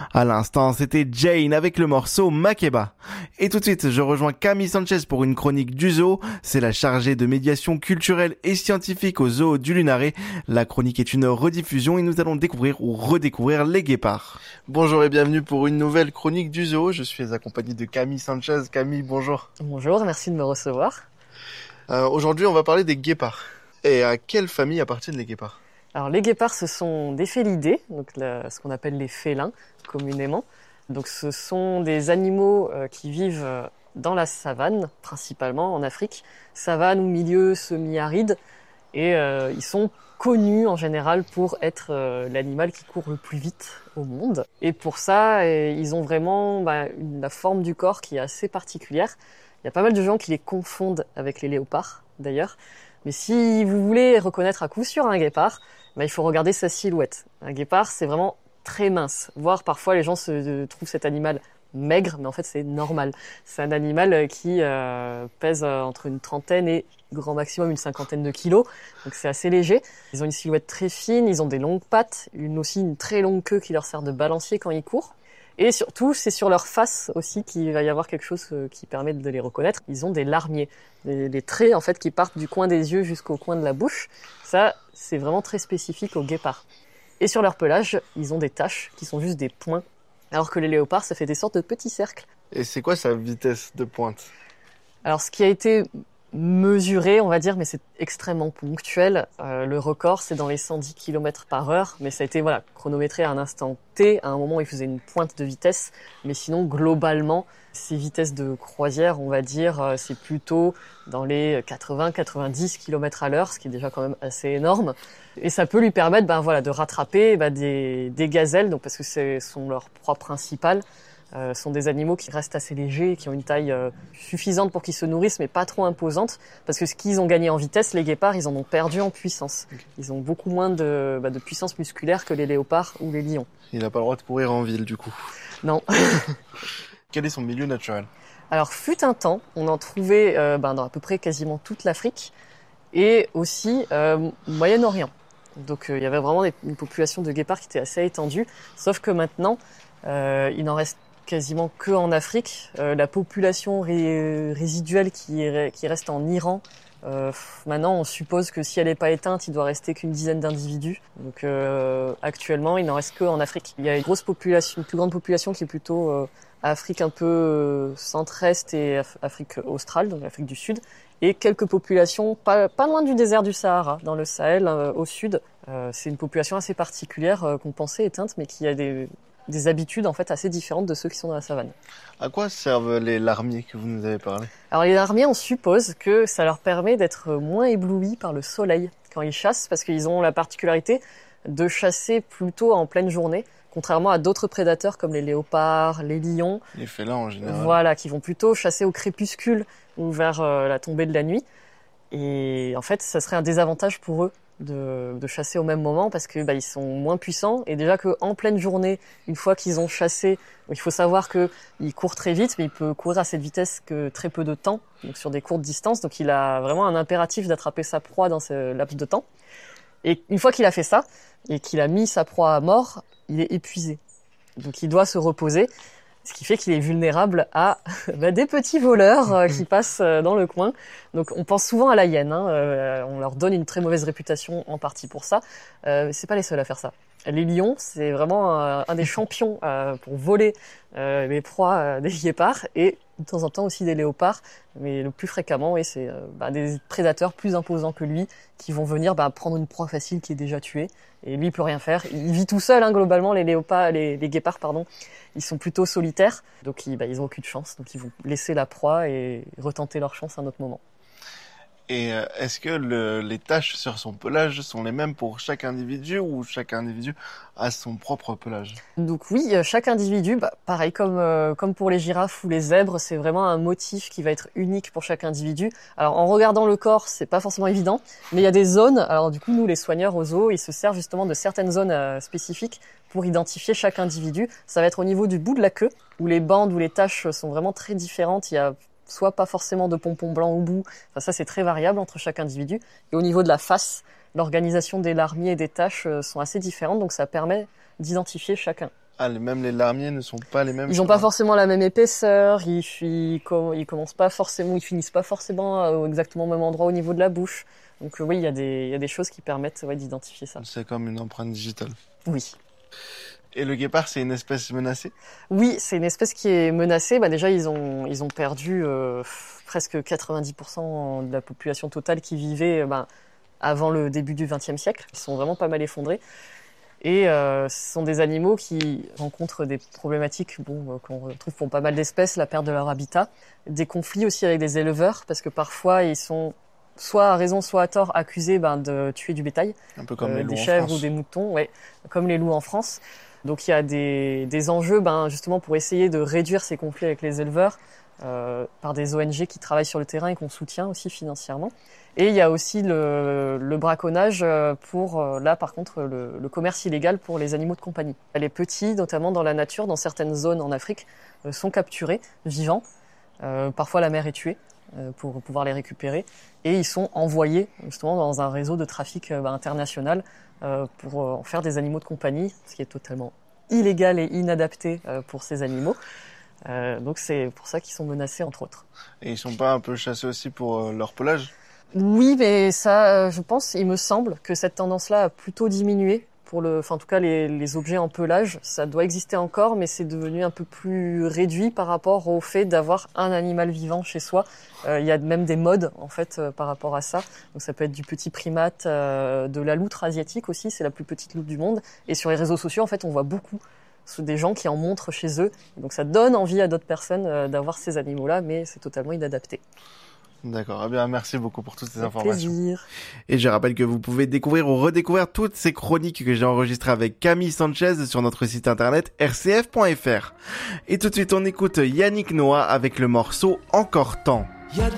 À l'instant, c'était Jane avec le morceau Makeba. Et tout de suite, je rejoins Camille Sanchez pour une chronique du zoo. C'est la chargée de médiation culturelle et scientifique au zoo du Lunaret. La chronique est une rediffusion et nous allons découvrir ou redécouvrir les guépards. Bonjour et bienvenue pour une nouvelle chronique du zoo. Je suis accompagné de Camille Sanchez. Camille, bonjour. Bonjour, merci de me recevoir. Aujourd'hui, on va parler des guépards. Et à quelle famille appartiennent les guépards ? Alors les guépards, ce sont des félidés, donc ce qu'on appelle les félins communément. Donc ce sont des animaux qui vivent dans la savane, principalement en Afrique, savane ou milieu semi-aride, et ils sont connus en général pour être l'animal qui court le plus vite au monde. Et pour ça, ils ont vraiment la forme du corps qui est assez particulière. Il y a pas mal de gens qui les confondent avec les léopards, d'ailleurs. Mais si vous voulez reconnaître à coup sûr un guépard, il faut regarder sa silhouette. Un guépard, c'est vraiment très mince. Voire parfois les gens se trouvent cet animal maigre, mais en fait c'est normal. C'est un animal qui pèse entre une trentaine et grand maximum une cinquantaine de kilos. Donc c'est assez léger. Ils ont une silhouette très fine, ils ont des longues pattes, aussi une très longue queue qui leur sert de balancier quand ils courent. Et surtout, c'est sur leur face aussi qu'il va y avoir quelque chose qui permet de les reconnaître. Ils ont des larmiers, des traits en fait qui partent du coin des yeux jusqu'au coin de la bouche. Ça, c'est vraiment très spécifique aux guépards. Et sur leur pelage, ils ont des taches qui sont juste des points, alors que les léopards, ça fait des sortes de petits cercles. Et c'est quoi sa vitesse de pointe ? Alors, ce qui a été mesuré, on va dire, mais c'est extrêmement ponctuel. Le record, c'est dans les 110 km par heure, mais ça a été chronométré à un instant T, à un moment où il faisait une pointe de vitesse. Mais sinon, globalement, ces vitesses de croisière, on va dire, c'est plutôt dans les 80-90 km à l'heure, ce qui est déjà quand même assez énorme. Et ça peut lui permettre de rattraper des gazelles, donc parce que ce sont leur proie principale. Sont des animaux qui restent assez légers, qui ont une taille suffisante pour qu'ils se nourrissent, mais pas trop imposante, parce que ce qu'ils ont gagné en vitesse, les guépards, ils en ont perdu en puissance. Ils ont beaucoup moins de puissance musculaire que les léopards ou les lions. Il n'a pas le droit de courir en ville, du coup. Non. Quel est son milieu naturel ? Alors, fut un temps, on en trouvait dans à peu près quasiment toute l'Afrique, et aussi au Moyen-Orient. Donc, il y avait vraiment une population de guépards qui était assez étendue, sauf que maintenant, il n'en reste quasiment que en Afrique. La population résiduelle qui reste en Iran, maintenant on suppose que si elle n'est pas éteinte, il doit rester qu'une dizaine d'individus. Donc actuellement, il n'en reste que en Afrique. Il y a une plus grande population qui est plutôt Afrique un peu centre-est et Afrique australe, donc Afrique du Sud, et quelques populations pas loin du désert du Sahara, dans le Sahel, au sud. C'est une population assez particulière qu'on pensait éteinte, mais qui a des habitudes en fait assez différentes de ceux qui sont dans la savane. À quoi servent les larmiers que vous nous avez parlé ? Alors les larmiers, on suppose que ça leur permet d'être moins éblouis par le soleil quand ils chassent, parce qu'ils ont la particularité de chasser plutôt en pleine journée, contrairement à d'autres prédateurs comme les léopards, les lions. Les félins en général. Voilà, qui vont plutôt chasser au crépuscule ou vers la tombée de la nuit. Et en fait, ça serait un désavantage pour eux de chasser au même moment parce que ils sont moins puissants, et déjà que en pleine journée, une fois qu'ils ont chassé, il faut savoir que il court très vite, mais il peut courir à cette vitesse que très peu de temps, donc sur des courtes distances, donc il a vraiment un impératif d'attraper sa proie dans ce laps de temps. Et une fois qu'il a fait ça et qu'il a mis sa proie à mort, il est épuisé. Donc il doit se reposer. Ce qui fait qu'il est vulnérable à des petits voleurs qui passent dans le coin. Donc on pense souvent à la hyène, on leur donne une très mauvaise réputation en partie pour ça. C'est pas les seuls à faire ça. Les lions, c'est vraiment un des champions pour voler les proies des guépards, et de temps en temps aussi des léopards, mais le plus fréquemment, c'est des prédateurs plus imposants que lui qui vont venir prendre une proie facile qui est déjà tuée, et lui il peut rien faire. Il vit tout seul, globalement. Les guépards, ils sont plutôt solitaires, donc ils ont aucune chance, donc ils vont laisser la proie et retenter leur chance à un autre moment. Et est-ce que les taches sur son pelage sont les mêmes pour chaque individu, ou chaque individu a son propre pelage ? Donc oui, chaque individu, pareil comme pour les girafes ou les zèbres, c'est vraiment un motif qui va être unique pour chaque individu. Alors en regardant le corps, c'est pas forcément évident, mais il y a des zones. Alors du coup, nous les soigneurs au zoo, ils se servent justement de certaines zones spécifiques pour identifier chaque individu. Ça va être au niveau du bout de la queue, où les bandes ou les taches sont vraiment très différentes. Il y a soit pas forcément de pompons blancs au bout. Enfin, ça, c'est très variable entre chaque individu. Et au niveau de la face, l'organisation des larmiers et des taches sont assez différentes, donc ça permet d'identifier chacun. Ah, même les larmiers ne sont pas les mêmes. Ils n'ont pas forcément la même épaisseur, ils commencent pas forcément, ils finissent pas forcément exactement au même endroit au niveau de la bouche. Donc oui, il y a des choses qui permettent d'identifier ça. C'est comme une empreinte digitale. Oui. Et le guépard, c'est une espèce menacée? Oui, c'est une espèce qui est menacée. Déjà, ils ont perdu presque 90% de la population totale qui vivait avant le début du XXe siècle. Ils sont vraiment pas mal effondrés. Et ce sont des animaux qui rencontrent des problématiques qu'on retrouve pour pas mal d'espèces, la perte de leur habitat, des conflits aussi avec des éleveurs, parce que parfois ils sont soit à raison, soit à tort accusés de tuer du bétail, un peu comme les loups des en chèvres France. ou des moutons, comme les loups en France. Donc il y a des enjeux justement pour essayer de réduire ces conflits avec les éleveurs par des ONG qui travaillent sur le terrain et qu'on soutient aussi financièrement. Et il y a aussi le braconnage pour, là par contre, le commerce illégal pour les animaux de compagnie. Les petits, notamment dans la nature, dans certaines zones en Afrique, sont capturés, vivants. Parfois la mère est tuée pour pouvoir les récupérer. Et ils sont envoyés justement dans un réseau de trafic international pour en faire des animaux de compagnie, ce qui est totalement illégal et inadapté pour ces animaux. Donc c'est pour ça qu'ils sont menacés, entre autres. Et ils sont pas un peu chassés aussi pour leur pelage? Oui, mais ça, je pense, il me semble que cette tendance-là a plutôt diminué en tout cas, les objets en pelage. Ça doit exister encore, mais c'est devenu un peu plus réduit par rapport au fait d'avoir un animal vivant chez soi. Il y a même des modes, en fait, par rapport à ça. Donc, ça peut être du petit primate, de la loutre asiatique aussi. C'est la plus petite loutre du monde. Et sur les réseaux sociaux, en fait, on voit beaucoup des gens qui en montrent chez eux. Donc, ça donne envie à d'autres personnes d'avoir ces animaux-là, mais c'est totalement inadapté. D'accord. Eh bien, merci beaucoup pour toutes ces informations. Plaisir. Et je rappelle que vous pouvez découvrir ou redécouvrir toutes ces chroniques que j'ai enregistrées avec Camille Sanchez sur notre site internet rcf.fr. Et tout de suite, on écoute Yannick Noah avec le morceau Encore temps.